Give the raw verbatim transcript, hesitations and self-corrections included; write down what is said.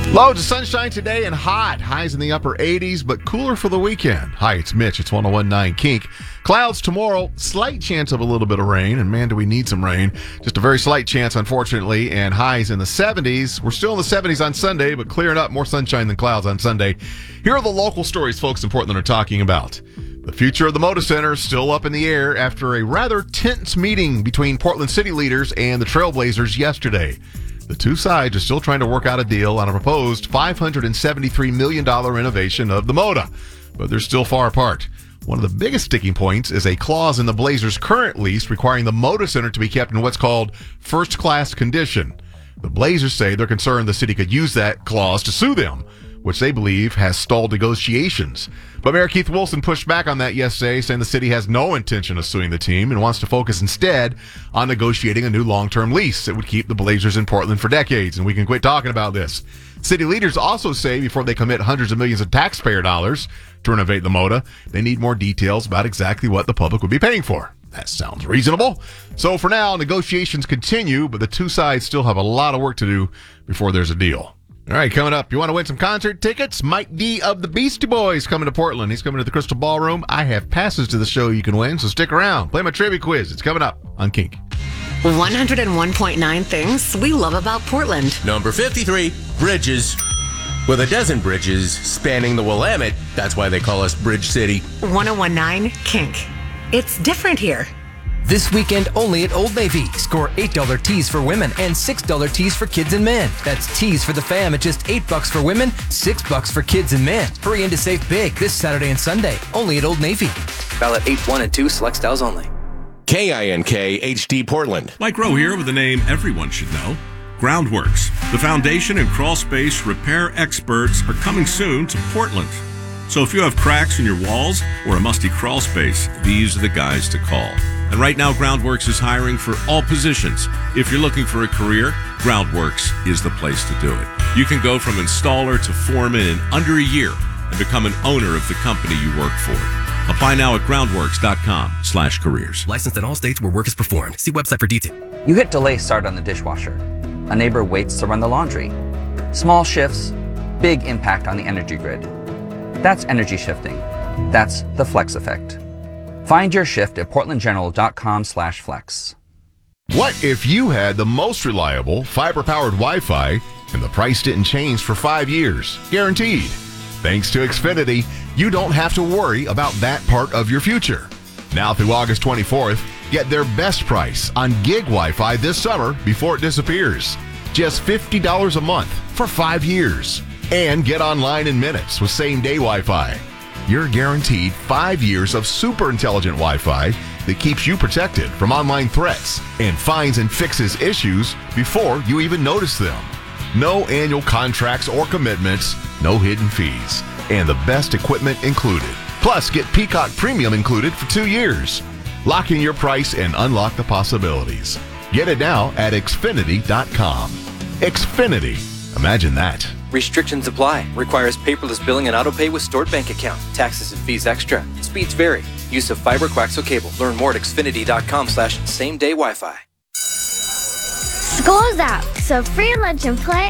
Loads of sunshine today and hot. Highs in the upper eighties, but cooler for the weekend. Hi, it's Mitch. It's one oh one point nine Kink. Clouds tomorrow. Slight chance of a little bit of rain. And man, do we need some rain. Just a very slight chance, unfortunately. And highs in the seventies. We're still in the seventies on Sunday, but clearing up. More sunshine than clouds on Sunday. Here are the local stories folks in Portland are talking about. The future of the Moda Center is still up in the air after a rather tense meeting between Portland city leaders and the Trailblazers yesterday. The two sides are still trying to work out a deal on a proposed five hundred seventy-three million dollars renovation of the Moda, but they're still far apart. One of the biggest sticking points is a clause in the Blazers' current lease requiring the Moda Center to be kept in what's called first-class condition. The Blazers say they're concerned the city could use that clause to sue them, which they believe has stalled negotiations. But Mayor Keith Wilson pushed back on that yesterday, saying the city has no intention of suing the team and wants to focus instead on negotiating a new long-term lease that would keep the Blazers in Portland for decades, and we can quit talking about this. City leaders also say before they commit hundreds of millions of taxpayer dollars to renovate the Moda, they need more details about exactly what the public would be paying for. That sounds reasonable. So for now, negotiations continue, but the two sides still have a lot of work to do before there's a deal. All right, coming up, you want to win some concert tickets? Mike D of the Beastie Boys coming to Portland. He's coming to the Crystal Ballroom. I have passes to the show you can win, so stick around. Play my trivia quiz. It's coming up on Kink. one oh one point nine things we love about Portland. Number fifty-three, bridges. With a dozen bridges spanning the Willamette, that's why they call us Bridge City. one oh one point nine Kink. It's different here. This weekend only at Old Navy. Score eight dollars tees for women and six dollars tees for kids and men. That's tees for the fam at just eight bucks for women, six bucks for kids and men. Hurry in to save big this Saturday and Sunday. Only at Old Navy. Ballot eight one and two, select styles only. K I N K H D Portland. Mike Rowe here with a name everyone should know. Groundworks. The foundation and crawl space repair experts are coming soon to Portland. So if you have cracks in your walls or a musty crawl space, these are the guys to call. And right now, Groundworks is hiring for all positions. If you're looking for a career, Groundworks is the place to do it. You can go from installer to foreman in under a year and become an owner of the company you work for. Apply now at groundworks.com slash careers. Licensed in all states where work is performed. See website for details. You hit delay start on the dishwasher. A neighbor waits to run the laundry. Small shifts, big impact on the energy grid. That's energy shifting. That's the flex effect. Find your shift at portlandgeneral.com slash flex. What if you had the most reliable fiber-powered Wi-Fi and the price didn't change for five years? Guaranteed. Thanks to Xfinity, you don't have to worry about that part of your future. Now through August twenty-fourth, get their best price on gig Wi-Fi this summer before it disappears. Just fifty dollars a month for five years. And get online in minutes with same-day Wi-Fi. You're guaranteed five years of super intelligent Wi-Fi that keeps you protected from online threats and finds and fixes issues before you even notice them. No annual contracts or commitments, no hidden fees, and the best equipment included. Plus, get Peacock Premium included for two years. Lock in your price and unlock the possibilities. Get it now at Xfinity dot com. Xfinity. Imagine that. Restrictions apply. Requires paperless billing and autopay with stored bank account. Taxes and fees extra. Speeds vary. Use of fiber coaxial cable. Learn more at Xfinity.com slash same day Wi-Fi. School's out, so free lunch and play